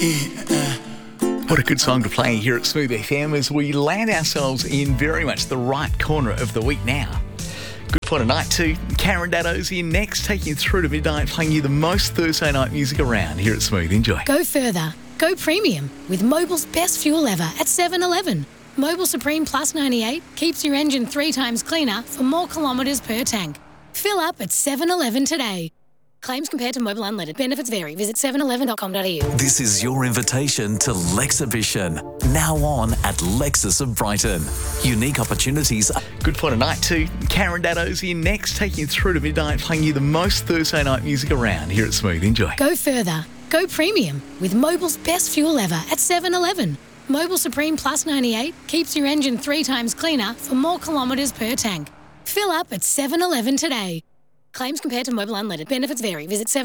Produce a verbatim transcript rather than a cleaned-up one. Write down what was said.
What a good song to play here at Smooth F M as we land ourselves in very much the right corner of the week now. Good for tonight too. Karen Daddo's in next, taking you through to midnight, playing you the most Thursday night music around here at Smooth. Enjoy. Go further. Go premium with Mobil's best fuel ever at seven eleven. Mobil Supreme Plus ninety-eight keeps your engine three times cleaner for more kilometres per tank. Fill up at seven eleven today. Claims compared to Mobil Unleaded. Benefits vary. Visit seven eleven dot com dot a u. This is your invitation to Lexhibition, now on at Lexus of Brighton. Unique opportunities. Good for tonight too. Karen Daddo's in next, taking you through to midnight, playing you the most Thursday night music around here at Smooth. Enjoy. Go further. Go premium with Mobil's best fuel ever at seven eleven. Mobil Supreme Plus ninety-eight keeps your engine three times cleaner for more kilometres per tank. Fill up at seven eleven today. Claims compared to Mobil Unleaded. Benefits vary. Visit seven